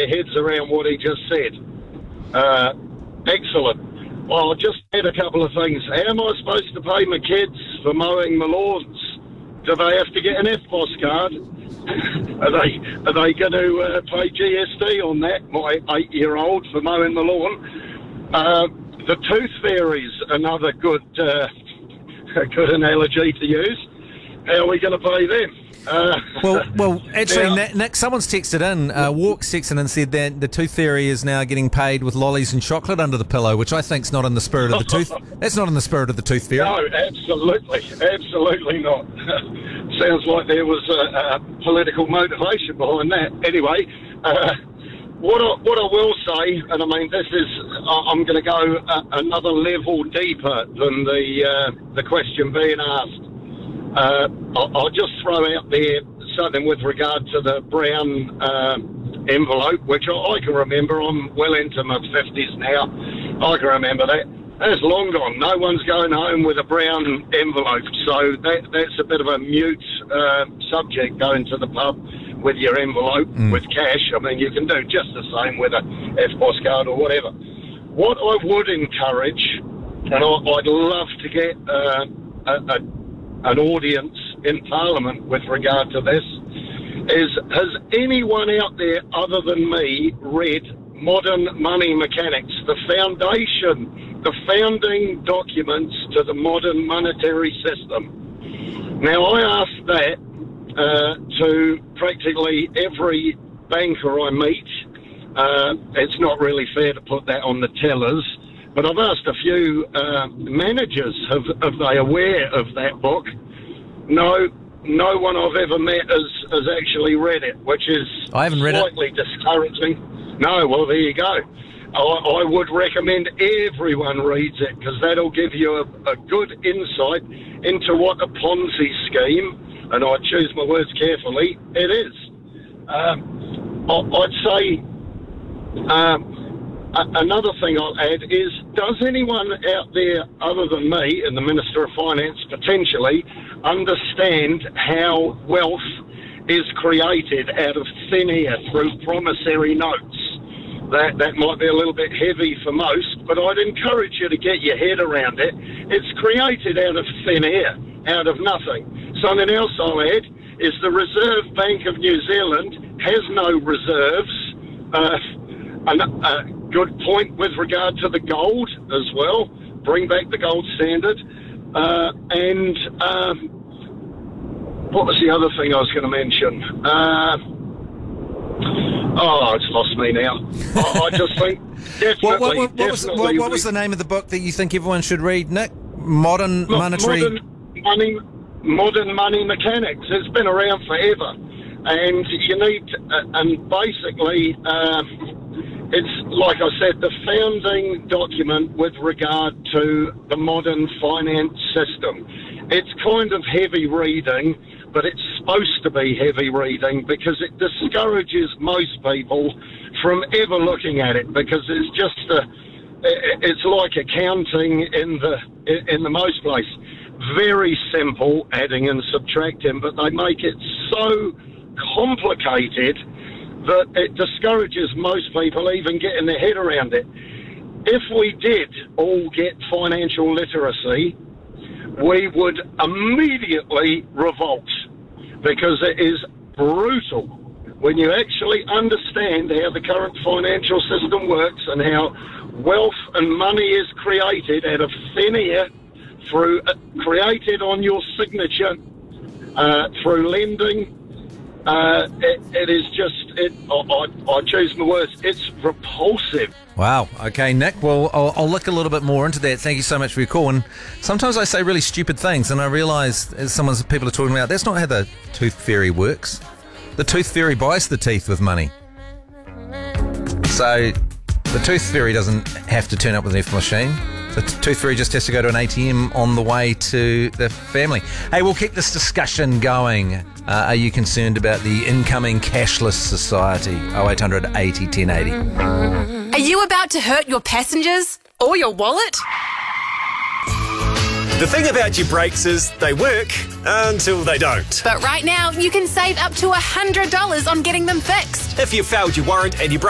their heads around what he just said. Excellent. Well, I'll just add a couple of things. How am I supposed to pay my kids for mowing my lawns? Do they have to get an FBOS card? Are they going to pay GST on that, my 8-year-old, for mowing the lawn? The tooth fairy's another good analogy to use. How are we going to pay them? Well, actually, Nick, someone's texted in. Walk's texted in and said that the tooth fairy is now getting paid with lollies and chocolate under the pillow, which I think's not in the spirit of the tooth. That's not in the spirit of the tooth fairy. No, absolutely not. Sounds like there was a political motivation behind that. Anyway, what I will say, and I mean, I'm going to go another level deeper than the question being asked. I'll just throw out there something with regard to the brown envelope, which I can remember. I'm well into my 50s now. I can remember that. That's long gone. No one's going home with a brown envelope, so that's a bit of a mute subject, going to the pub with your envelope with cash. I mean, you can do just the same with a FBOS card or whatever. What I would encourage, and I'd love to get an audience in Parliament with regard to this, is, has anyone out there other than me read Modern Money Mechanics, the founding documents to the modern monetary system? Now, I asked that to practically every banker I meet. It's not really fair to put that on the tellers, but I've asked a few managers, are they aware of that book? No one I've ever met has actually read it, which is I haven't read slightly discouraging. No, well, there you go. I would recommend everyone reads it, because that'll give you a good insight into what a Ponzi scheme, and I choose my words carefully, it is. I'd say another thing I'll add is, does anyone out there other than me and the Minister of Finance potentially understand how wealth is created out of thin air through promissory notes? That might be a little bit heavy for most, but I'd encourage you to get your head around it. It's created out of thin air, out of nothing. Something else I'll add is the Reserve Bank of New Zealand has no reserves. A good point with regard to the gold as well. Bring back the gold standard. And what was the other thing I was going to mention? It's lost me now. I just think definitely. What was the name of the book that you think everyone should read, Nick? Modern Money Mechanics. It's been around forever, and you need, and basically, it's like I said, the founding document with regard to the modern finance system. It's kind of heavy reading, but it's supposed to be heavy reading because it discourages most people from ever looking at it, because it's just it's like accounting in the most place. Very simple, adding and subtracting, but they make it so complicated that it discourages most people even getting their head around it. If we did all get financial literacy, we would immediately revolt, because it is brutal when you actually understand how the current financial system works and how wealth and money is created out of thin air, created on your signature, through lending. It is just, I choose my words, it's repulsive. Wow. Okay, Nick. Well, I'll look a little bit more into that. Thank you so much for your call. And sometimes I say really stupid things, and I realise, as people are talking about, that's not how the tooth fairy works. The tooth fairy buys the teeth with money. So the tooth fairy doesn't have to turn up with an F machine. The tooth fairy just has to go to an ATM on the way to the family. Hey, we'll keep this discussion going. Are you concerned about the incoming cashless society? 0800 80 1080. Are you about to hurt your passengers or your wallet? The thing about your brakes is they work until they don't. But right now, you can save up to $100 on getting them fixed. If you failed your warrant and your